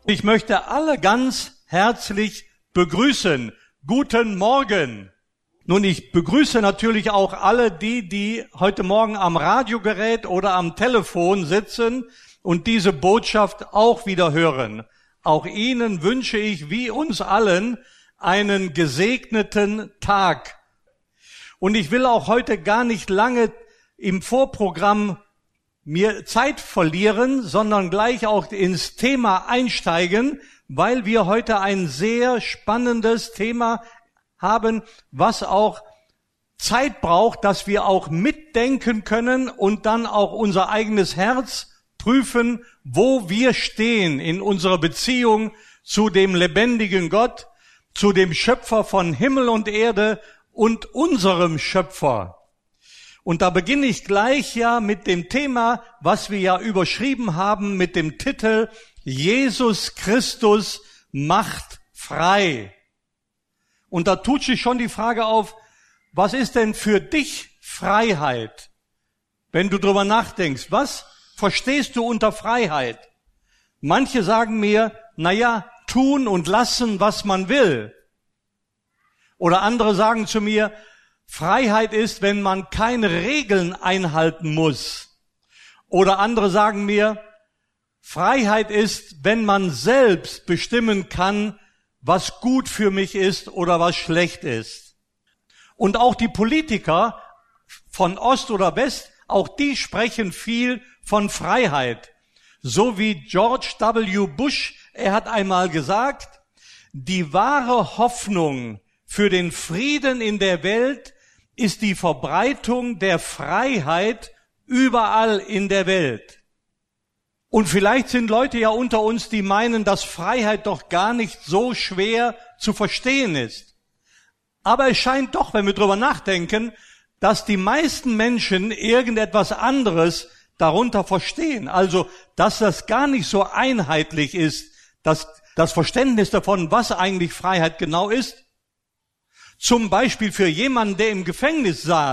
Ich möchte alle ganz herzlich begrüßen. Guten Morgen. Nun, ich begrüße natürlich auch alle die heute Morgen am Radiogerät oder am Telefon sitzen und diese Botschaft auch wieder hören. Auch Ihnen wünsche ich, wie uns allen, einen gesegneten Tag. Und ich will auch heute gar nicht lange im Vorprogramm mir Zeit verlieren, sondern gleich auch ins Thema einsteigen, weil wir heute ein sehr spannendes Thema haben, was auch Zeit braucht, dass wir auch mitdenken können und dann auch unser eigenes Herz prüfen, wo wir stehen in unserer Beziehung zu dem lebendigen Gott, zu dem Schöpfer von Himmel und Erde und unserem Schöpfer. Und da beginne ich gleich mit dem Thema, was wir überschrieben haben mit dem Titel Jesus Christus macht frei. Und da tut sich schon die Frage auf, was ist denn für dich Freiheit? Wenn du drüber nachdenkst, was verstehst du unter Freiheit? Manche sagen mir, tun und lassen, was man will. Oder andere sagen zu mir, Freiheit ist, wenn man keine Regeln einhalten muss. Oder andere sagen mir, Freiheit ist, wenn man selbst bestimmen kann, was gut für mich ist oder was schlecht ist. Und auch die Politiker von Ost oder West, auch die sprechen viel von Freiheit. So wie George W. Bush, er hat einmal gesagt, die wahre Hoffnung für den Frieden in der Welt ist die Verbreitung der Freiheit überall in der Welt. Und vielleicht sind Leute ja unter uns, die meinen, dass Freiheit doch gar nicht so schwer zu verstehen ist. Aber es scheint doch, wenn wir drüber nachdenken, dass die meisten Menschen irgendetwas anderes darunter verstehen. Also, dass das gar nicht so einheitlich ist, dass das Verständnis davon, was eigentlich Freiheit genau ist. Zum Beispiel für jemanden, der im Gefängnis saß.